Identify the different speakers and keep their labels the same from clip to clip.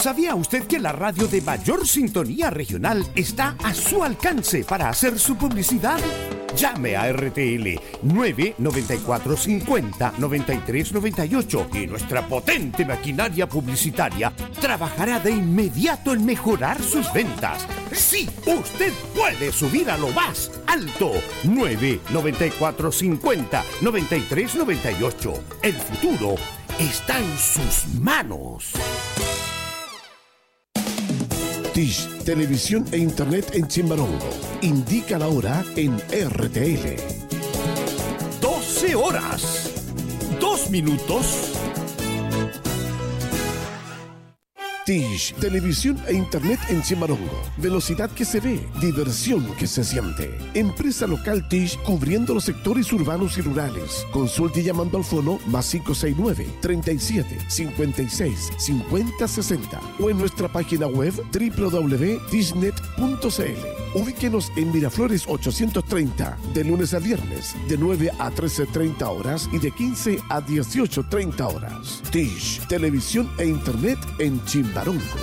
Speaker 1: ¿Sabía usted que la radio de mayor sintonía regional está a su alcance para hacer su publicidad? Llame a RTL 994 50 93 98 y nuestra potente maquinaria publicitaria trabajará de inmediato en mejorar sus ventas. Sí, usted puede subir a lo más alto. 994 50 93 98. El futuro está en sus manos.
Speaker 2: Tish, televisión e internet en Chimbarongo. Indica la hora en RTL.
Speaker 1: 12 horas, 2 minutos.
Speaker 2: Tish, televisión e internet en Chimbarongo. Velocidad que se ve, diversión que se siente. Empresa local Tish cubriendo los sectores urbanos y rurales. Consulte llamando al fono +569 37 56 50 60 o en nuestra página web www.tishnet.cl. Ubíquenos en Miraflores 830, de lunes a viernes, de 9 a 13:30 horas y de 15 a 18:30 horas. Tish, televisión e internet en Chimbarongo.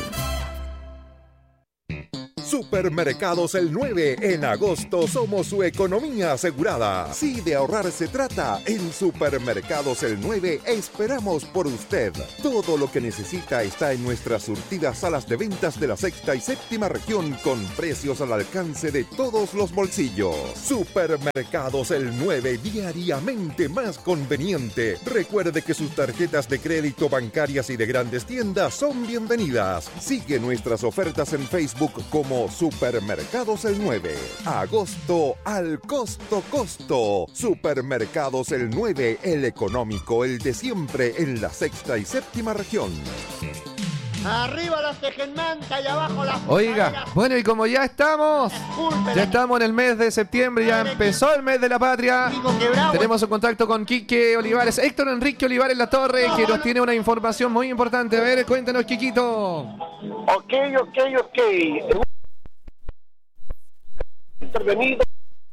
Speaker 3: Supermercados El 9. En agosto somos su economía asegurada. Si de ahorrar se trata, en Supermercados El 9 esperamos por usted. Todo lo que necesita está en nuestras surtidas salas de ventas de la sexta y séptima región con precios al alcance de todos los bolsillos. Supermercados El 9, diariamente más conveniente. Recuerde que sus tarjetas de crédito bancarias y de grandes tiendas son bienvenidas. Sigue nuestras ofertas en Facebook como Supermercados El 9. Agosto al costo. Supermercados El 9, el económico, el de siempre en la sexta y séptima región.
Speaker 4: Arriba los tejenmanta y abajo las...
Speaker 5: Oiga, bueno, y como ya estamos en el mes de septiembre, ya empezó el mes de la patria. Tenemos un contacto con Quique Olivares, Héctor Enrique Olivares La Torre, que nos tiene una información muy importante. A ver, cuéntanos, Quiquito.
Speaker 6: Ok. Intervenido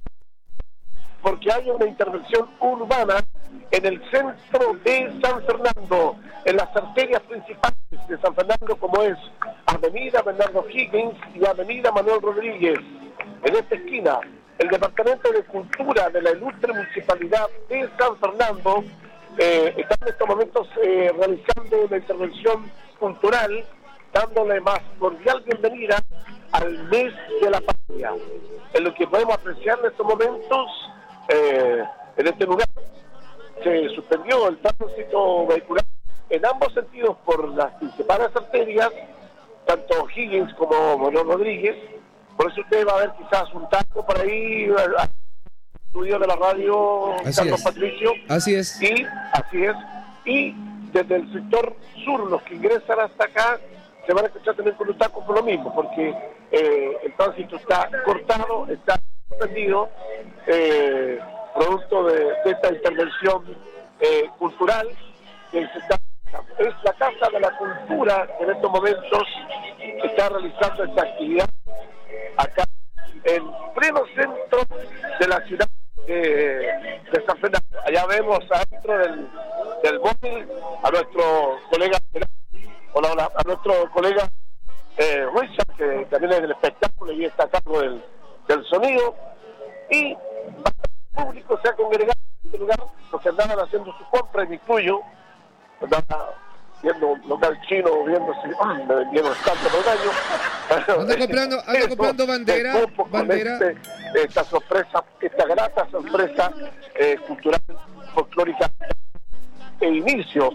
Speaker 6: porque hay una intervención urbana en el centro de San Fernando, en las arterias principales de San Fernando, como es Avenida Bernardo Higgins y Avenida Manuel Rodríguez. En esta esquina, el Departamento de Cultura de la ilustre Municipalidad de San Fernando está en estos momentos realizando una intervención cultural, dándole más cordial bienvenida al mes de la patria. En lo que podemos apreciar en estos momentos, en este lugar, se suspendió el tránsito vehicular en ambos sentidos por las principales arterias, tanto Higgins como Manuel Rodríguez. Por eso usted va a ver quizás un taco por ahí, al estudio de la radio Carlos Patricio.
Speaker 5: Así es.
Speaker 6: Y desde el sector sur, los que ingresan hasta acá, se van a escuchar también con un taco por lo mismo, porque el tránsito está cortado, está suspendido, producto de esta intervención cultural que se está. Es la Casa de la Cultura que en estos momentos está realizando esta actividad acá en pleno centro de la ciudad de San Fernando. Allá vemos adentro del móvil a nuestro colega, a nuestro colega Richard, que también es del espectáculo y está a cargo del sonido, y el público se ha congregado en este lugar, los que andaban haciendo sus compras, y me incluyo, andaba viendo un local chino, viendo si me vendieron tanto por el año.
Speaker 5: Anda comprando bandera.
Speaker 6: Esta sorpresa, esta grata sorpresa cultural, folclórica, el inicio.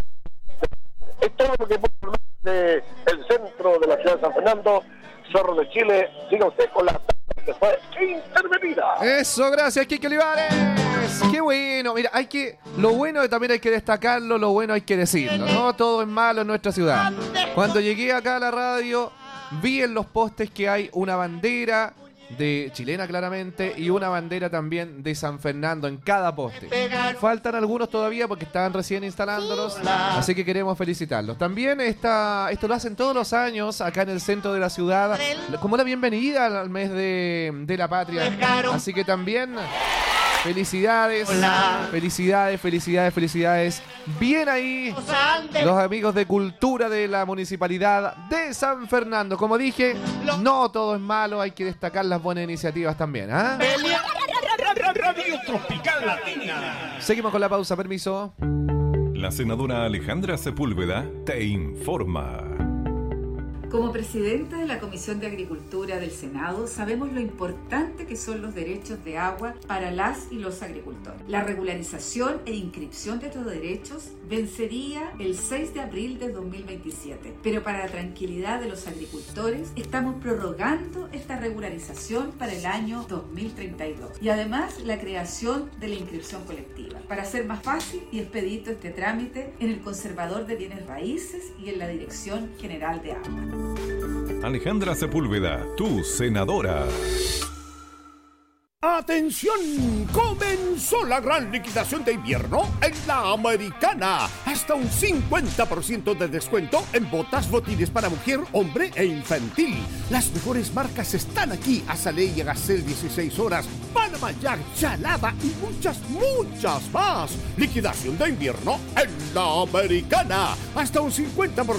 Speaker 6: Es todo lo que podemos hablar del centro de la ciudad de San Fernando, Zorro de Chile. Siga usted con la tanda que fue intervenida.
Speaker 5: Eso, gracias, Quique Olivares. Qué bueno. Mira, lo bueno también hay que destacarlo, lo bueno hay que decirlo. No todo es malo en nuestra ciudad. Cuando llegué acá a la radio, vi en los postes que hay una bandera de chilena claramente y una bandera también de San Fernando en cada poste. Faltan algunos todavía porque están recién instalándolos, así que queremos felicitarlos. También esto lo hacen todos los años acá en el centro de la ciudad, como la bienvenida al mes de la patria. Así que también Felicidades.
Speaker 4: Hola.
Speaker 5: Felicidades. Bien ahí los amigos de cultura de la Municipalidad de San Fernando. Como dije, no todo es malo, hay que destacar las buenas iniciativas también, ¿ah?
Speaker 7: Radio Tropical Latina.
Speaker 5: Seguimos con la pausa, permiso.
Speaker 8: La senadora Alejandra Sepúlveda te informa.
Speaker 9: Como presidenta de la Comisión de Agricultura del Senado, sabemos lo importante que son los derechos de agua para las y los agricultores. La regularización e inscripción de estos derechos vencería el 6 de abril de 2027, pero para la tranquilidad de los agricultores estamos prorrogando esta regularización para el año 2032 y además la creación de la inscripción colectiva para hacer más fácil y expedito este trámite en el Conservador de Bienes Raíces y en la Dirección General de Agua.
Speaker 8: Alejandra Sepúlveda, tu senadora.
Speaker 1: ¡Atención! Comenzó la gran liquidación de invierno en La Americana. Hasta un 50% de descuento en botas, botines para mujer, hombre e infantil. Las mejores marcas están aquí. Azalea, Gazelle 16 horas, Panama Jack, Chalada y muchas más. Liquidación de invierno en La Americana. Hasta un 50%